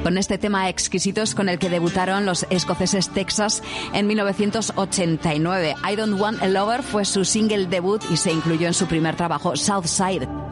con este tema exquisitos con el que debutaron los escoceses Texas en 1989. I Don't Want a Lover fue su single debut y se incluyó en su primer trabajo, Southside.